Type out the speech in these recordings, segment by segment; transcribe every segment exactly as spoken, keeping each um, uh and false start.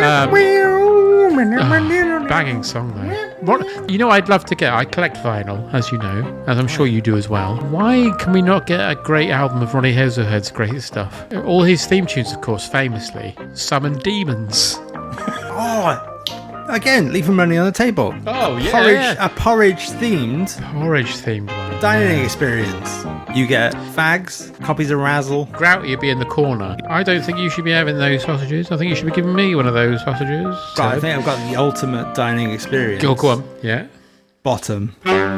Um, oh, banging song though. What, you know, I'd love to get. I collect vinyl, as you know, as I'm sure you do as well. Why can we not get a great album of Ronnie Hazelhead's great stuff? All his theme tunes, of course, famously summon demons. Oh. Again, leaving money on the table. Oh, a yeah. Porridge, a porridge-themed... Porridge-themed one. Dining yeah. experience. You get fags, copies of Razzle. Grouty would be in the corner. I don't think you should be having those sausages. I think you should be giving me one of those sausages. Right, so. I think I've got the ultimate dining experience. Go, go on. Yeah. Bottom.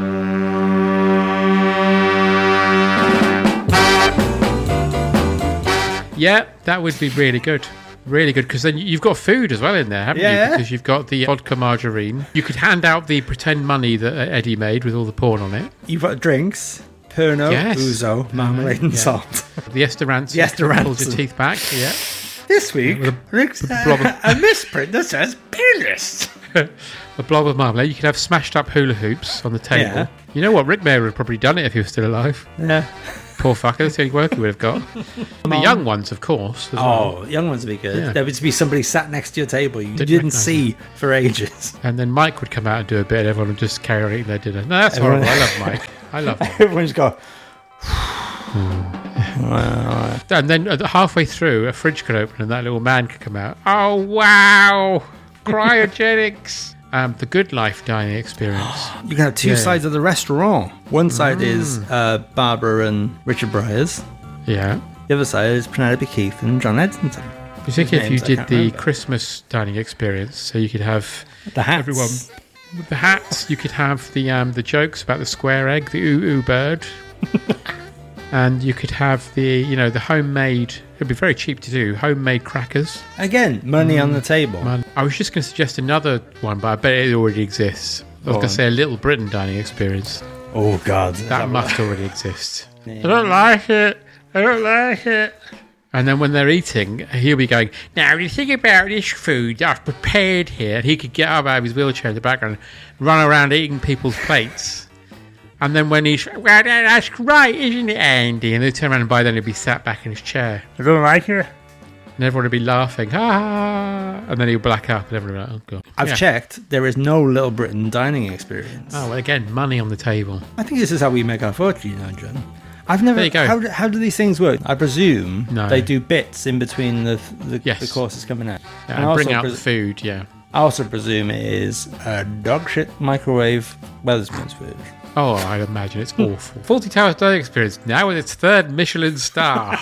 Yeah, that would be really good. Really good, because then you've got food as well in there, haven't yeah. you? Because you've got the vodka margarine. You could hand out the pretend money that Eddie made with all the porn on it. You've got drinks. Pernod, yes. Ouzo, marmalade and yeah. salt. The Esperanza. The Esperanza. Pulls your teeth back, yeah. This week, with a, Rick's, with a, blob uh, of, a misprint that says peerless. A blob of marmalade. You could have smashed up hula hoops on the table. Yeah. You know what? Rick Mayer would have probably done it if he was still alive. Yeah. Poor fucker, that's the only work he would have got. The young ones, of course. As oh, well. young ones would be good. Yeah. There would be somebody sat next to your table you Didn't didn't see them. For ages. And then Mike would come out and do a bit, and everyone would just carry on eating their dinner. No, that's Everyone... horrible. I love Mike. I love Mike. Everyone's got... And then halfway through, a fridge could open and that little man could come out. Oh, wow! Cryogenics! Um, the Good Life dining experience. You can have two yeah. sides of the restaurant. One side mm. is uh, Barbara and Richard Briers. Yeah. The other side is Penelope Keith and John Edmonton. You think if you did the remember. Christmas dining experience, so you could have the hats. Everyone with the hats, you could have the um, the jokes about the square egg, the ooh ooh bird, and you could have the you know the homemade. It'd be very cheap to do homemade crackers. Again, money mm. on the table. Man. I was just going to suggest another one, but I bet it already exists. I was going to say a Little Britain dining experience. Oh God, that, that must right? already exist. Yeah. I don't like it. I don't like it. And then when they're eating, he'll be going, now the thing about this food I've prepared here, and he could get up out of his wheelchair in the background and run around eating people's plates. And then when he's, well, that's great, isn't it, Andy? And they turn around and by then he'll be sat back in his chair. I don't like it. And everyone will be laughing, ah, and then he'll black up and everyone will be like, oh, God. I've yeah. checked, there is no Little Britain dining experience. Oh, well, again, money on the table. I think this is how we make our fortune, you know, John. I've never. There you go. How do, how do these things work? I presume no. they do bits in between the the, yes. the courses coming out. Yeah, and, and bring out pres- the food, yeah. I also presume it is a dog shit microwave Wetherspoon's food. Oh, I imagine it's awful. Fawlty Towers dining experience now with its third Michelin star.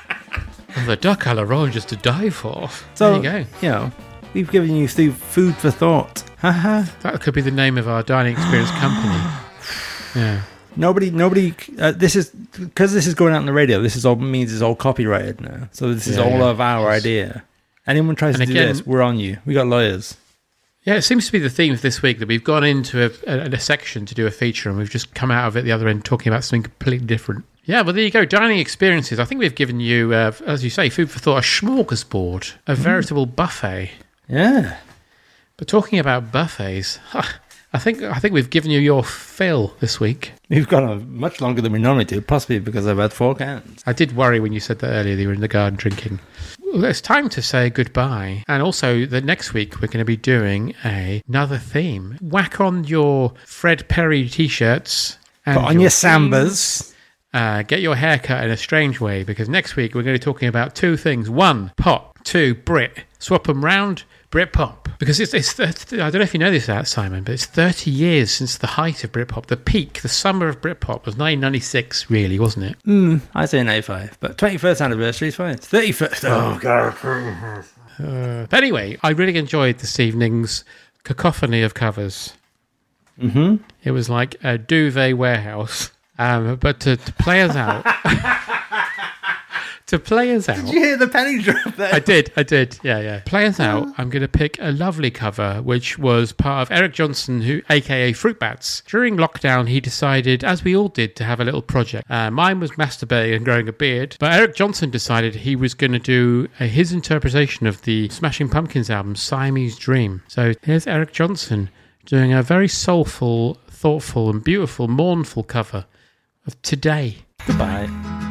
And the duck a la Roche is to die for. So, there you go. You know, we've given you th- food for thought. That could be the name of our dining experience company. Yeah. Nobody, nobody. Uh, this is because this is going out on the radio. This is all means it's all copyrighted now. So this is yeah, all yeah. of our yes. idea. Anyone tries and to again, do this, we're on you. We got lawyers. Yeah, it seems to be the theme of this week that we've gone into a, a, a section to do a feature, and we've just come out of it the other end talking about something completely different. Yeah, well, there you go. Dining experiences. I think we've given you, uh, as you say, food for thought, a smorgasbord, a veritable mm. buffet. Yeah. But talking about buffets. Huh, I think I think we've given you your fill this week. We've gone on much longer than we normally do, possibly because I've had four cans. I did worry when you said that earlier that you were in the garden drinking. Well, it's time to say goodbye. And also, the next week we're going to be doing a, another theme. Whack on your Fred Perry t-shirts. And Put on your, your sambas. Uh, get your hair cut in a strange way, because next week we're going to be talking about two things. One, pop. Two, Brit. Swap them round. Britpop. Because it's, it's, I don't know if you know this, out Simon, but it's thirty years since the height of Britpop. The peak, the summer of Britpop was nineteen ninety-six, really, wasn't it? Mm, I'd say ninety-five, but twenty-first anniversary is fine. It's thirty-first. Oh, God. Uh, but anyway, I really enjoyed this evening's cacophony of covers. Mm-hmm. It was like a duvet warehouse. Um, but to, to play us out... To play us out... Did you hear the penny drop there? I did, I did, yeah, yeah. Play us out, I'm going to pick a lovely cover, which was part of Eric Johnson, who, a k a. Fruit Bats. During lockdown, he decided, as we all did, to have a little project. Uh, mine was masturbating and growing a beard, but Eric Johnson decided he was going to do uh, his interpretation of the Smashing Pumpkins album, Siamese Dream. So here's Eric Johnson doing a very soulful, thoughtful and beautiful, mournful cover of Today. Goodbye.